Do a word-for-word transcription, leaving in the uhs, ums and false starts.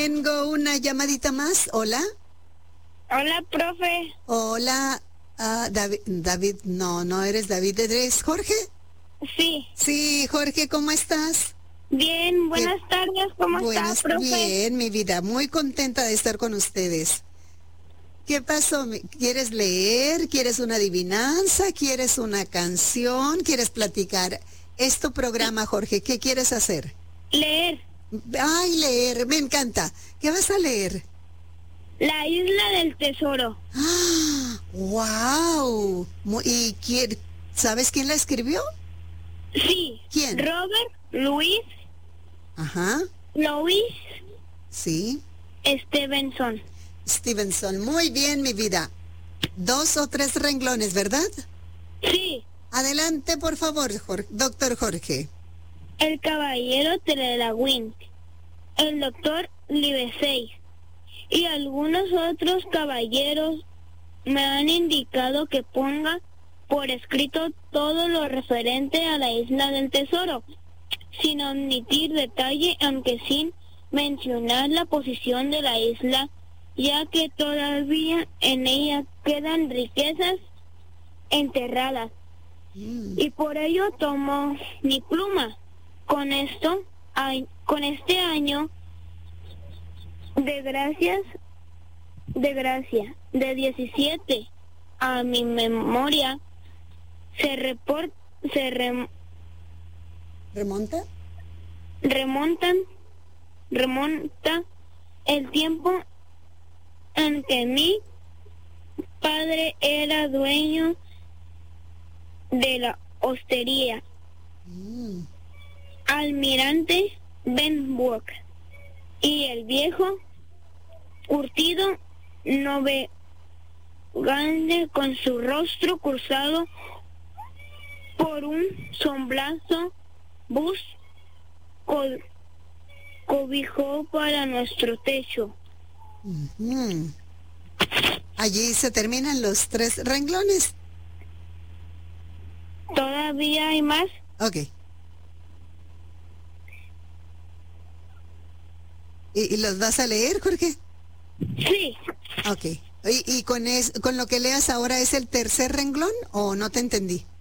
Tengo una llamadita más. Hola. Hola, profe. Hola, uh, David, David, no, no eres David, ¿eres Jorge? Sí. Sí, Jorge, ¿cómo estás? Bien, buenas ¿Qué? tardes, ¿cómo Buenas, está, profe? Bien, mi vida, muy contenta de estar con ustedes. ¿Qué pasó? ¿Quieres leer? ¿Quieres una adivinanza? ¿Quieres una canción? ¿Quieres platicar? Es tu programa, Jorge, ¿qué quieres hacer? Leer. Ay, leer, me encanta. ¿Qué vas a leer? La isla del tesoro. ¡Ah! ¡Wow! ¿Y quién, sabes quién la escribió? Sí. ¿Quién? Robert Louis. Ajá. Louis. Sí. Stevenson. Stevenson. Muy bien, mi vida. Dos o tres renglones, ¿verdad? Sí. Adelante, por favor, Jorge, doctor Jorge. El caballero Trelawney, el doctor Livesey y algunos otros caballeros me han indicado que ponga por escrito todo lo referente a la isla del tesoro, sin omitir detalle, aunque sin mencionar la posición de la isla, ya que todavía en ella quedan riquezas enterradas. Mm. Y por ello tomo mi pluma. Con esto, con este año de gracias, de gracia, de diecisiete a mi memoria, se report, se rem, remonta, remontan, remonta el tiempo en que mi padre era dueño de la hostería. Mm. Almirante Benbow y el viejo curtido navegante con su rostro cruzado por un somblazo bus co cobijó para nuestro techo. Uh-huh. Allí se terminan los tres renglones. ¿Todavía hay más? Ok. ¿Y, y los vas a leer, Jorge? Sí. Ok. ¿Y, y con, es, con lo que leas ahora es el tercer renglón o no te entendí?